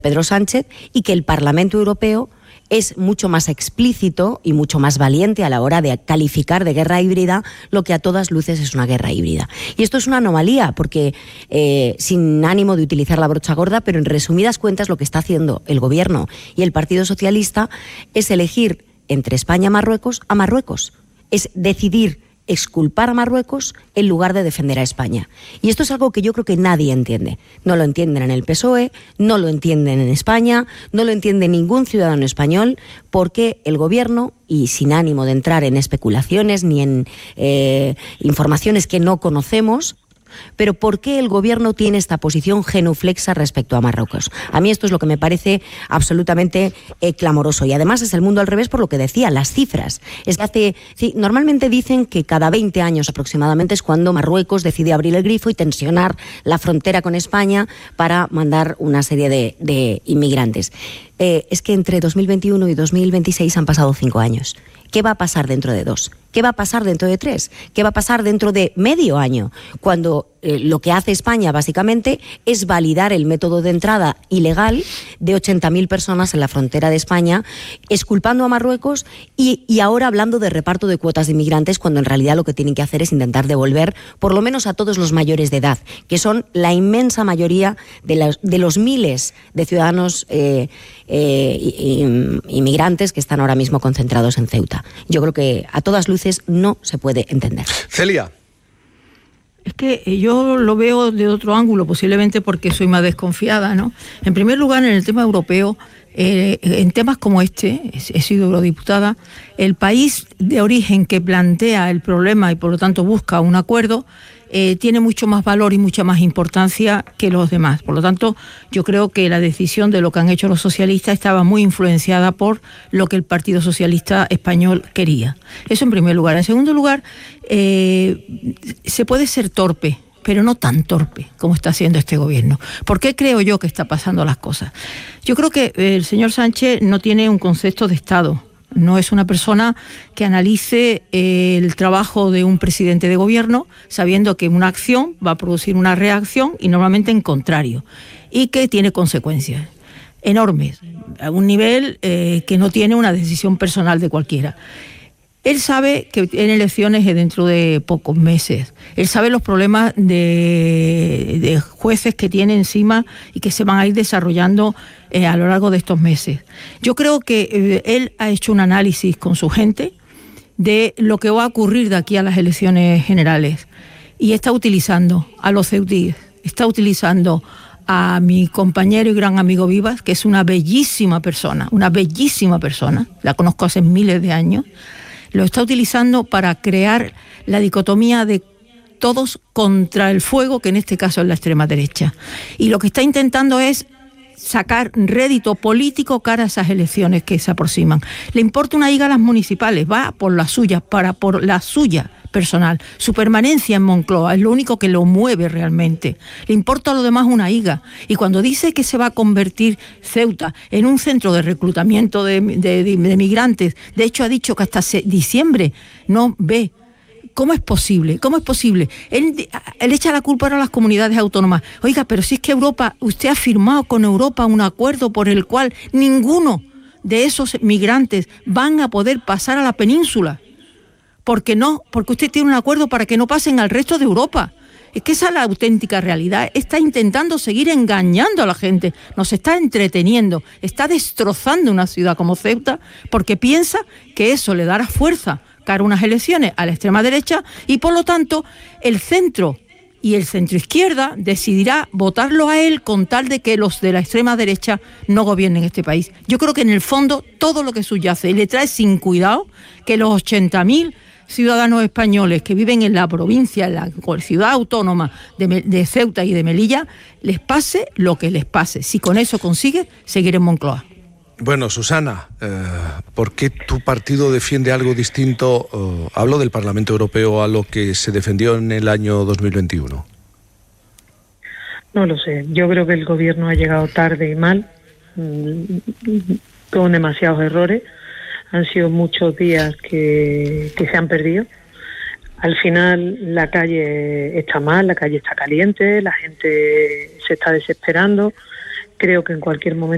Pedro Sánchez, y que el Parlamento Europeo es mucho más explícito y mucho más valiente a la hora de calificar de guerra híbrida lo que a todas luces es una guerra híbrida. Y esto es una anomalía porque, sin ánimo de utilizar la brocha gorda, pero en resumidas cuentas lo que está haciendo el Gobierno y el Partido Socialista es elegir entre España y Marruecos a Marruecos. Es decidir exculpar a Marruecos en lugar de defender a España. Y esto es algo que yo creo que nadie entiende. No lo entienden en el PSOE, no lo entienden en España, no lo entiende ningún ciudadano español, porque el Gobierno, y sin ánimo de entrar en especulaciones ni en informaciones que no conocemos, pero ¿por qué el Gobierno tiene esta posición genuflexa respecto a Marruecos? A mí esto es lo que me parece absolutamente clamoroso. Y además es el mundo al revés por lo que decía, las cifras. Normalmente dicen que cada 20 años aproximadamente es cuando Marruecos decide abrir el grifo y tensionar la frontera con España para mandar una serie de inmigrantes. Es que entre 2021 y 2026 han pasado 5 años. ¿Qué va a pasar dentro de 2? ¿Qué va a pasar dentro de 3? ¿Qué va a pasar dentro de medio año? Cuando lo que hace España básicamente es validar el método de entrada ilegal de 80.000 personas en la frontera de España, exculpando a Marruecos y ahora hablando de reparto de cuotas de inmigrantes, cuando en realidad lo que tienen que hacer es intentar devolver por lo menos a todos los mayores de edad, que son la inmensa mayoría de los miles de ciudadanos inmigrantes que están ahora mismo concentrados en Ceuta. Yo creo que a todas luces no se puede entender. Celia. Es que yo lo veo de otro ángulo, posiblemente porque soy más desconfiada, ¿no? En primer lugar, en el tema europeo, en temas como este, he sido eurodiputada, el país de origen que plantea el problema y por lo tanto busca un acuerdo, tiene mucho más valor y mucha más importancia que los demás. Por lo tanto, yo creo que la decisión de lo que han hecho los socialistas estaba muy influenciada por lo que el Partido Socialista Español quería. Eso en primer lugar. En segundo lugar, se puede ser torpe, pero no tan torpe como está haciendo este gobierno. ¿Por qué creo yo que está pasando las cosas? Yo creo que el señor Sánchez no tiene un concepto de Estado. No es una persona que analice el trabajo de un presidente de gobierno sabiendo que una acción va a producir una reacción y normalmente en contrario, y que tiene consecuencias enormes, a un nivel que no tiene una decisión personal de cualquiera. Él sabe que tiene elecciones dentro de pocos meses. Él sabe los problemas de jueces que tiene encima y que se van a ir desarrollando a lo largo de estos meses. Yo creo que él ha hecho un análisis con su gente de lo que va a ocurrir de aquí a las elecciones generales. Y está utilizando a los ceutíes, está utilizando a mi compañero y gran amigo Vivas, que es una bellísima persona, la conozco hace miles de años. Lo está utilizando para crear la dicotomía de todos contra el fuego, que en este caso es la extrema derecha. Y lo que está intentando es sacar rédito político cara a esas elecciones que se aproximan. Le importa una higa a las municipales, va por las suyas, por la suya personal. Su permanencia en Moncloa es lo único que lo mueve realmente. Le importa a lo demás una higa. Y cuando dice que se va a convertir Ceuta en un centro de reclutamiento de migrantes, de hecho ha dicho que hasta diciembre no ve. ¿Cómo es posible? Él echa la culpa ahora a las comunidades autónomas. Oiga, pero si es que Europa, usted ha firmado con Europa un acuerdo por el cual ninguno de esos migrantes van a poder pasar a la península. Porque usted tiene un acuerdo para que no pasen al resto de Europa. Es que esa es la auténtica realidad. Está intentando seguir engañando a la gente, nos está entreteniendo, está destrozando una ciudad como Ceuta porque piensa que eso le dará fuerza cara a unas elecciones a la extrema derecha y por lo tanto el centro y el centroizquierda decidirá votarlo a él con tal de que los de la extrema derecha no gobiernen este país. Yo creo que en el fondo todo lo que subyace y le trae sin cuidado que los 80.000 ciudadanos españoles que viven en la provincia, en la ciudad autónoma de Ceuta y de Melilla, les pase lo que les pase. Si con eso consigue seguir en Moncloa. Bueno, Susana, ¿por qué tu partido defiende algo distinto, hablo del Parlamento Europeo, a lo que se defendió en el año 2021? No lo sé. Yo creo que el gobierno ha llegado tarde y mal, con demasiados errores. Han sido muchos días que se han perdido. Al final la calle está mal, la calle está caliente, la gente se está desesperando. Creo que en cualquier momento